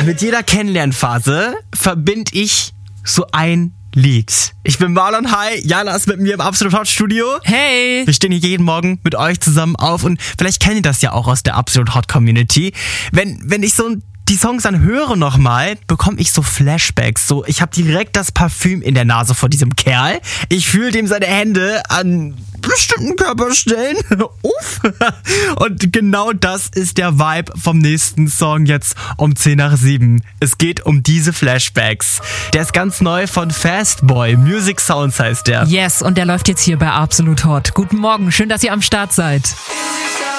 Mit jeder Kennenlernphase verbinde ich so ein Lied. Ich bin Marlon, hi, Jana ist mit mir im Absolut Hot Studio. Hey! Wir stehen hier jeden Morgen mit euch zusammen auf und vielleicht kennt ihr das ja auch aus der Absolut Hot Community. Wenn ich so die Songs dann höre nochmal, bekomme ich so Flashbacks. So, ich habe direkt das Parfüm in der Nase vor diesem Kerl. Ich fühle dem seine Hände an bestimmten Körperstellen. Uff. Und genau das ist der Vibe vom nächsten Song jetzt um 6:50. Es geht um diese Flashbacks. Der ist ganz neu von Fastboy. Music Sounds heißt der. Yes, und der läuft jetzt hier bei Absolut Hot. Guten Morgen, schön, dass ihr am Start seid.